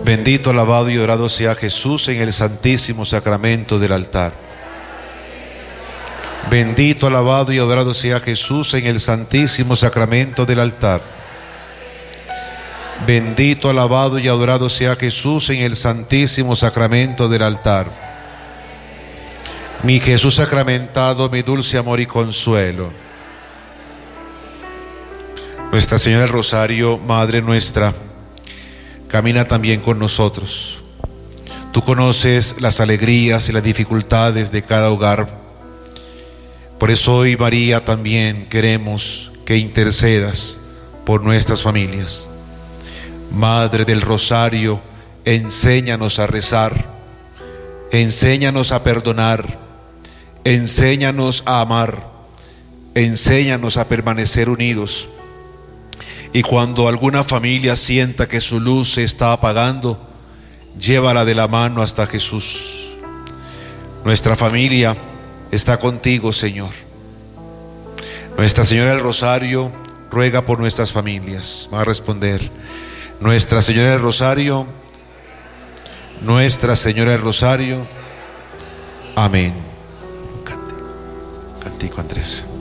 Bendito, alabado y adorado sea Jesús en el santísimo sacramento del altar. Bendito, alabado y adorado sea Jesús en el santísimo sacramento del altar. Bendito, alabado y adorado sea Jesús en el santísimo sacramento del altar. Mi Jesús sacramentado, mi dulce amor y consuelo. Nuestra Señora del Rosario, Madre nuestra, camina también con nosotros. Tú conoces las alegrías y las dificultades de cada hogar. Por eso hoy, María, también queremos que intercedas por nuestras familias. Madre del Rosario, enséñanos a rezar, enséñanos a perdonar, enséñanos a amar, enséñanos a permanecer unidos. Y cuando alguna familia sienta que su luz se está apagando, llévala de la mano hasta Jesús. Nuestra familia está contigo, Señor. Nuestra Señora del Rosario ruega por nuestras familias. Va a responder: Nuestra Señora del Rosario, Nuestra Señora del Rosario. Amén. Cantico, Andrés.